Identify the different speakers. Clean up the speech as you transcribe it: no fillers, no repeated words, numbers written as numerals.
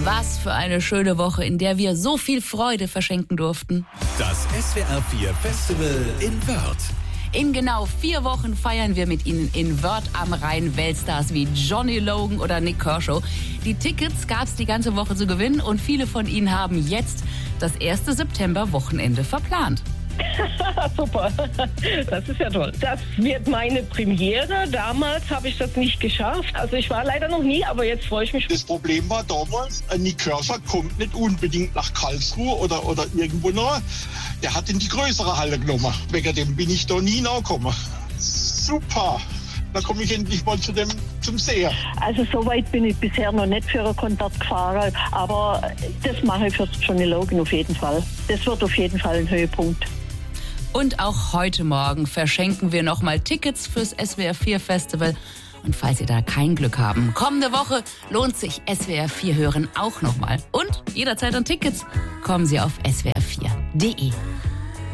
Speaker 1: Was für eine schöne Woche, in der wir so viel Freude verschenken durften.
Speaker 2: Das SWR 4 Festival in Wörth.
Speaker 1: In genau 4 Wochen feiern wir mit Ihnen in Wörth am Rhein Weltstars wie Johnny Logan oder Nick Kershaw. Die Tickets gab es die ganze Woche zu gewinnen und viele von Ihnen haben jetzt das 1. September-Wochenende verplant.
Speaker 3: Super, das ist ja toll. Das wird meine Premiere. Damals habe ich das nicht geschafft. Also ich war leider noch nie, aber jetzt freue ich mich.
Speaker 4: Das Problem war damals, Nick Kershaw kommt nicht unbedingt nach Karlsruhe oder irgendwo noch. Der hat in die größere Halle genommen. Wegen dem bin ich da nie nachgekommen. Super. Da komme ich endlich mal zum Seher.
Speaker 3: Also so weit bin ich bisher noch nicht für ein Konzert gefahren, aber das mache ich für Johnny Logan auf jeden Fall. Das wird auf jeden Fall ein Höhepunkt.
Speaker 1: Und auch heute Morgen verschenken wir nochmal Tickets fürs SWR 4 Festival. Und falls Sie da kein Glück haben, kommende Woche lohnt sich SWR 4 hören auch nochmal. Und jederzeit an Tickets kommen Sie auf swr4.de.